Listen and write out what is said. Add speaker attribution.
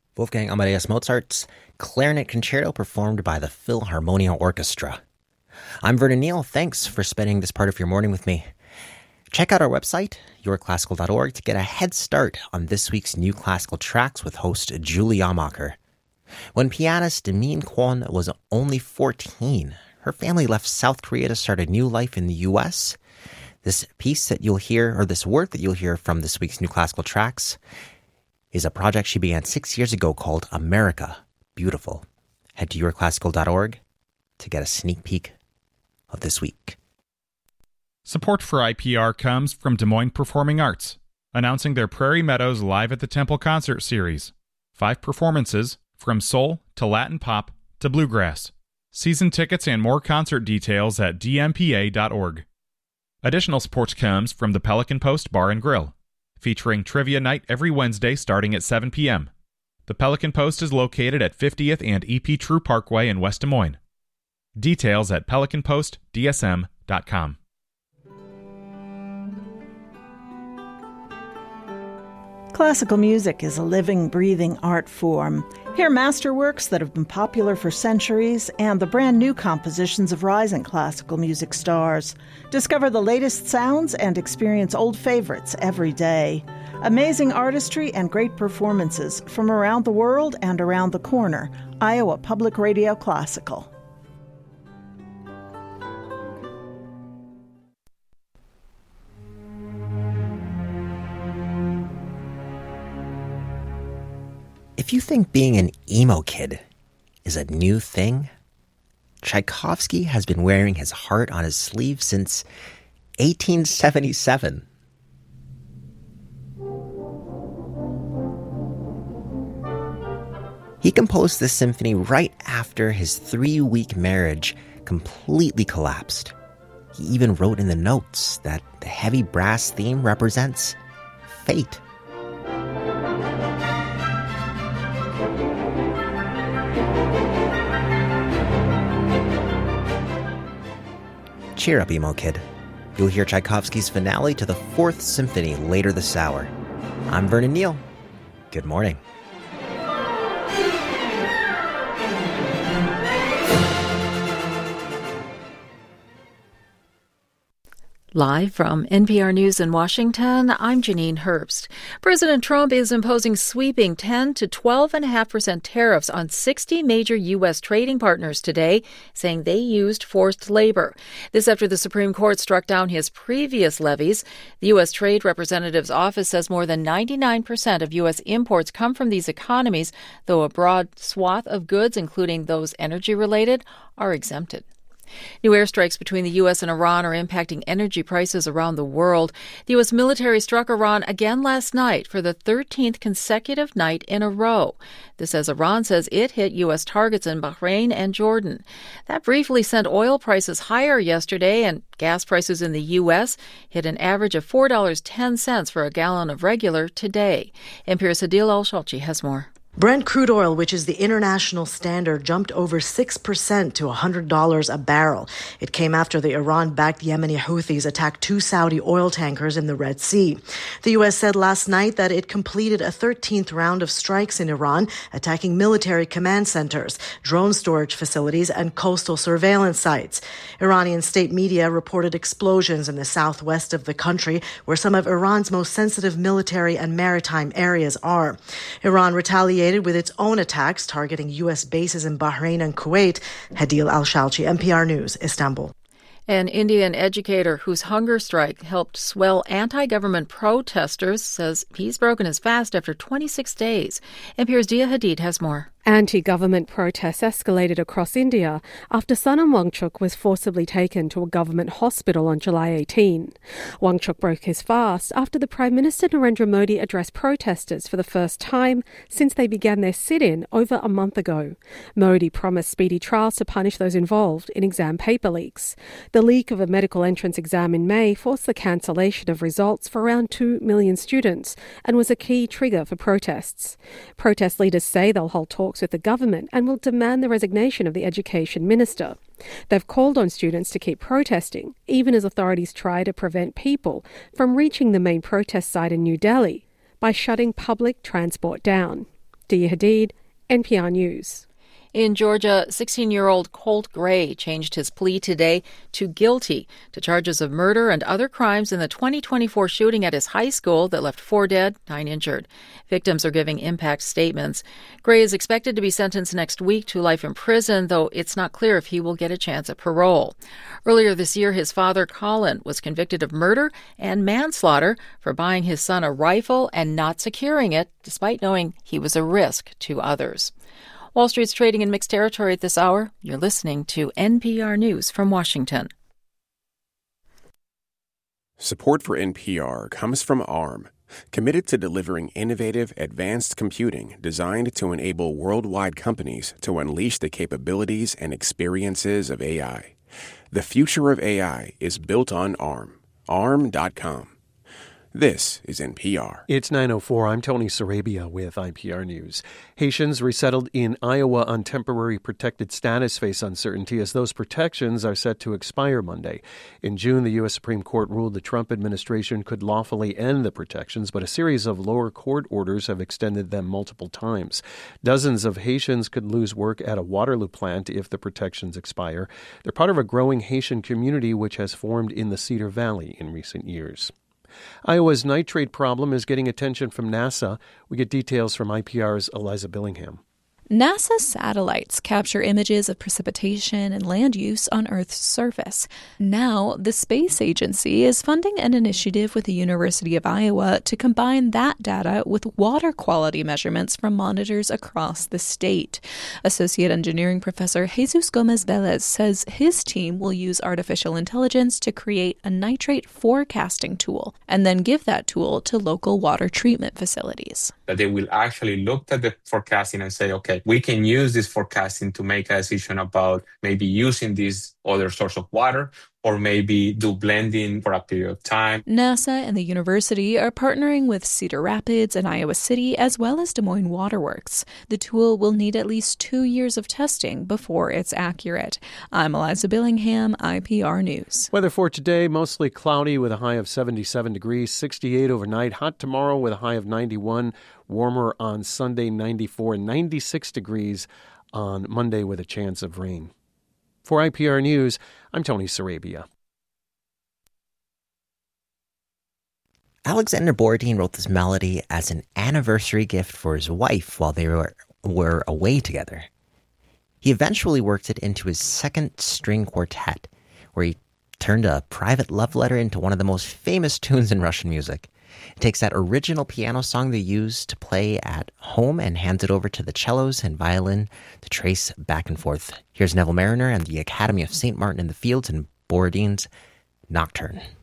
Speaker 1: Wolfgang Amadeus Mozart's Clarinet Concerto performed by the Philharmonia Orchestra. I'm Vernon Neal. Thanks for spending this part of your morning with me. Check out our website, yourclassical.org, to get a head start on this week's new classical tracks with host Julie Amacher. When pianist Min Kwon was only 14, her family left South Korea to start a new life in the U.S. This piece that you'll hear, or this work that you'll hear from this week's new classical tracks, is a project she began 6 years ago called America Beautiful. Head to yourclassical.org to get a sneak peek of this week.
Speaker 2: Support for IPR comes from Des Moines Performing Arts, announcing their Prairie Meadows Live at the Temple concert series. 5 performances, from soul to Latin pop to bluegrass. Season tickets and more concert details at dmpa.org. Additional support comes from the Pelican Post Bar and Grill, featuring trivia night every Wednesday starting at 7 p.m. The Pelican Post is located at 50th and EP True Parkway in West Des Moines. Details at pelicanpostdsm.com.
Speaker 3: Classical music is a living, breathing art form. Hear masterworks that have been popular for centuries and the brand new compositions of rising classical music stars. Discover the latest sounds and experience old favorites every day. Amazing artistry and great performances from around the world and around the corner. Iowa Public Radio Classical.
Speaker 1: If you think being an emo kid is a new thing, Tchaikovsky has been wearing his heart on his sleeve since 1877. He composed this symphony right after his 3-week marriage completely collapsed. He even wrote in the notes that the heavy brass theme represents fate. Cheer up, emo kid. You'll hear Tchaikovsky's finale to the 4th Symphony later this hour. I'm Vernon Neal. Good morning.
Speaker 4: Live from NPR News in Washington, I'm Janine Herbst. President Trump is imposing sweeping 10 to 12.5% tariffs on 60 major U.S. trading partners today, saying they used forced labor. This after the Supreme Court struck down his previous levies. The U.S. Trade Representative's office says more than 99% of U.S. imports come from these economies, though a broad swath of goods, including those energy-related, are exempted. New airstrikes between the U.S. and Iran are impacting energy prices around the world. The U.S. military struck Iran again last night for the 13th consecutive night in a row. This as Iran says it hit U.S. targets in Bahrain and Jordan. That briefly sent oil prices higher yesterday, and gas prices in the U.S. hit an average of $4.10 for a gallon of regular today. NPR's Adil Al-Shalchi has more.
Speaker 5: Brent crude oil, which is the international standard, jumped over 6% to $100 a barrel. It came after the Iran-backed Yemeni Houthis attacked 2 Saudi oil tankers in the Red Sea. The U.S. said last night that it completed a 13th round of strikes in Iran, attacking military command centers, drone storage facilities, and coastal surveillance sites. Iranian state media reported explosions in the southwest of the country, where some of Iran's most sensitive military and maritime areas are. Iran retaliated with its own attacks targeting U.S. bases in Bahrain and Kuwait. Hadil Al-Shalchi, NPR News, Istanbul.
Speaker 4: An Indian educator whose hunger strike helped swell anti-government protesters says he's broken his fast after 26 days. NPR's Dia Hadid has more.
Speaker 6: Anti-government protests escalated across India after Sonam Wangchuk was forcibly taken to a government hospital on July 18. Wangchuk broke his fast after the Prime Minister Narendra Modi addressed protesters for the first time since they began their sit-in over a month ago. Modi promised speedy trials to punish those involved in exam paper leaks. The leak of a medical entrance exam in May forced the cancellation of results for around 2 million students and was a key trigger for protests. Protest leaders say they'll hold talks with the government and will demand the resignation of the education minister. They've called on students to keep protesting, even as authorities try to prevent people from reaching the main protest site in New Delhi by shutting public transport down. Dia Hadid, NPR News.
Speaker 4: In Georgia, 16-year-old Colt Gray changed his plea today to guilty to charges of murder and other crimes in the 2024 shooting at his high school that left 4 dead, 9 injured. Victims are giving impact statements. Gray is expected to be sentenced next week to life in prison, though it's not clear if he will get a chance at parole. Earlier this year, his father, Colin, was convicted of murder and manslaughter for buying his son a rifle and not securing it, despite knowing he was a risk to others. Wall Street's trading in mixed territory at this hour. You're listening to NPR News from Washington.
Speaker 7: Support for NPR comes from ARM, committed to delivering innovative, advanced computing designed to enable worldwide companies to unleash the capabilities and experiences of AI. The future of AI is built on ARM. ARM.com. This is NPR.
Speaker 8: It's 9:04. I'm Tony Sarabia with IPR News. Haitians resettled in Iowa on temporary protected status face uncertainty as those protections are set to expire Monday. In June, the U.S. Supreme Court ruled the Trump administration could lawfully end the protections, but a series of lower court orders have extended them multiple times. Dozens of Haitians could lose work at a Waterloo plant if the protections expire. They're part of a growing Haitian community which has formed in the Cedar Valley in recent years. Iowa's nitrate problem is getting attention from NASA. We get details from IPR's Eliza Billingham.
Speaker 9: NASA satellites capture images of precipitation and land use on Earth's surface. Now, the space agency is funding an initiative with the University of Iowa to combine that data with water quality measurements from monitors across the state. Associate Engineering Professor Jesus Gomez-Velez says his team will use artificial intelligence to create a nitrate forecasting tool and then give that tool to local water treatment facilities.
Speaker 10: That they will actually look at the forecasting and say, okay, we can use this forecasting to make a decision about maybe using this other source of water or maybe do blending for a period of time.
Speaker 9: NASA and the university are partnering with Cedar Rapids and Iowa City as well as Des Moines Waterworks. The tool will need at least 2 years of testing before it's accurate. I'm Eliza Billingham, IPR News.
Speaker 8: Weather for today, mostly cloudy with a high of 77 degrees, 68 overnight, hot tomorrow with a high of 91, warmer on Sunday, 94, 96 degrees on Monday with a chance of rain. For IPR News, I'm Tony Sarabia.
Speaker 1: Alexander Borodin wrote this melody as an anniversary gift for his wife while they were away together. He eventually worked it into his second string quartet, where he turned a private love letter into one of the most famous tunes in Russian music. It takes that original piano song they used to play at home and hands it over to the cellos and violin to trace back and forth. Here's Neville Mariner and the Academy of St. Martin in the Fields and Borodin's Nocturne.